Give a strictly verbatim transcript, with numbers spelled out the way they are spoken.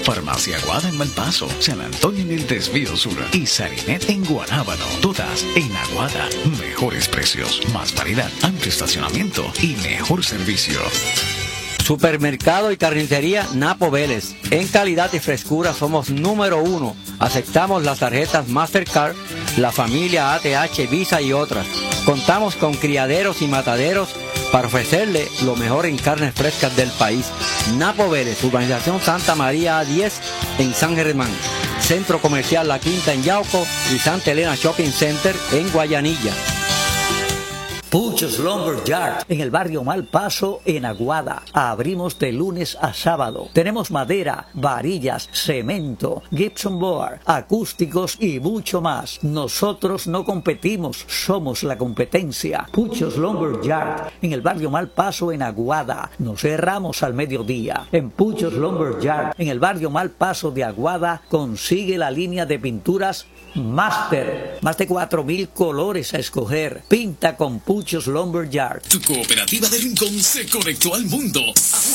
Farmacia Aguada en Malpaso, San Antonio en el Desvío Sur y Sarinet en Guanábano. Todas en Aguada. Mejores precios, más variedad, amplio estacionamiento y mejor servicio. Supermercado y carnicería Napo Vélez. En calidad y frescura somos número uno. Aceptamos las tarjetas Mastercard, la familia A T H, Visa y otras. Contamos con criaderos y mataderos para ofrecerle lo mejor en carnes frescas del país. Napo Vélez, urbanización Santa María A diez en San Germán. Centro Comercial La Quinta en Yauco y Santa Elena Shopping Center en Guayanilla. Puchos Lumberyard en el barrio Malpaso en Aguada. Abrimos de lunes a sábado. Tenemos madera, varillas, cemento, gypsum board, acústicos y mucho más. Nosotros no competimos, somos la competencia. Puchos Lumberyard en el barrio Malpaso en Aguada. Nos cerramos al mediodía. En Puchos Lumberyard en el barrio Malpaso de Aguada consigue la línea de pinturas Master. Más de cuatro mil colores a escoger. Pinta con Puchos Lumberyard. Tu cooperativa de Rincón se conectó al mundo.